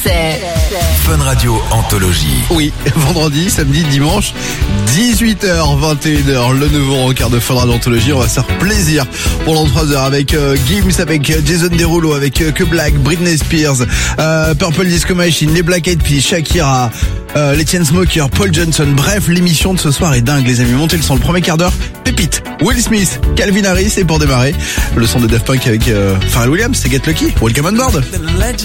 c'est Fun Radio Anthologie. Oui, vendredi, samedi, dimanche, 18h, 21h, le nouveau rencard de Fun Radio Anthologie. On va se faire plaisir pendant 3 heures avec Gims, avec Jason Derulo, avec Que Black, Britney Spears, Purple Disco Machine, les Black Eyed Peas, Shakira, les Chainsmokers, Paul Johnson. Bref, l'émission de ce soir est dingue, les amis. Montez le son, le premier quart d'heure, pépite. Will Smith, Calvin Harris, et pour démarrer, le son de Daft Punk avec Pharrell Williams, c'est Get Lucky. Welcome on board.